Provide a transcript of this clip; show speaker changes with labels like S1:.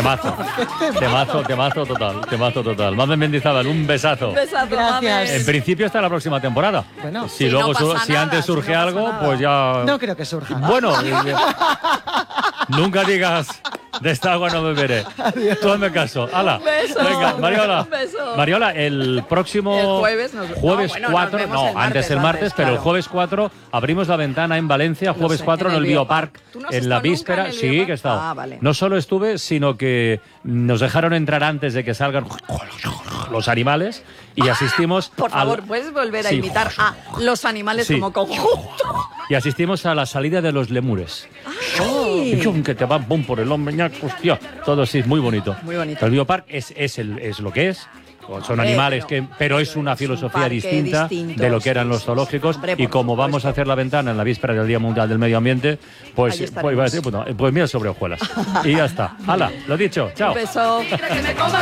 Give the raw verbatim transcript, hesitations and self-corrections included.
S1: Temazo, temazo, temazo total, temazo total. Mamen Mendizábal, un besazo.
S2: Un besazo,
S3: Gracias.
S1: En principio hasta la próxima temporada.
S3: Bueno.
S1: si
S2: Sí,
S1: luego
S2: no pasa
S1: su- si
S2: nada,
S1: antes
S2: si no
S1: surge
S2: pasa
S1: algo,
S2: nada.
S1: pues ya.
S3: No creo que surja.
S1: Bueno, eh, nunca digas de esta agua no beberé. Tú hazme caso. Hala.
S2: Un beso.
S1: Venga, Mariola.
S2: Un beso.
S1: Mariola, el próximo
S2: El jueves nos-
S1: jueves
S2: no, bueno, nos
S1: cuatro,
S2: vemos
S1: no,
S2: el martes,
S1: antes el martes,
S2: antes,
S1: pero el
S2: claro.
S1: jueves cuatro abrimos la ventana en Valencia, jueves
S2: sé,
S1: cuatro en el Biopark,
S2: ¿Tú no has
S1: en la
S2: estado nunca
S1: víspera.
S2: en el
S1: Sí,
S2: Biopark?
S1: que he estado.
S2: Ah, vale.
S1: No solo estuve, sino que nos dejaron entrar antes de que salgan los animales y asistimos
S2: Por favor,
S1: al-
S2: ¿puedes volver a
S1: Sí.
S2: imitar a los animales
S1: Sí.
S2: como conjunto?
S1: y asistimos a la salida de los lemures. Y chum, que te van pum por el hombro, ñac, hostia, todo sí, muy bonito.
S2: Muy bonito.
S1: El Biopark es, es, el, es lo que es. Son
S2: Hombre,
S1: animales,
S2: pero-
S1: que, pero es
S2: pero
S1: una
S2: es un
S1: filosofía
S2: parque
S1: distinta
S2: distinto,
S1: de lo que
S2: sí,
S1: eran los
S2: sí,
S1: zoológicos.
S2: hombre,
S1: Y
S2: por
S1: como vamos
S2: supuesto.
S1: a hacer la ventana en la víspera del Día Mundial del Medio Ambiente, pues,
S2: Ahí
S1: pues, iba a decir,
S2: estaremos.
S1: pues, no, pues mira sobre hojuelas. Y ya está. Hala, lo dicho, chao.
S2: Un beso.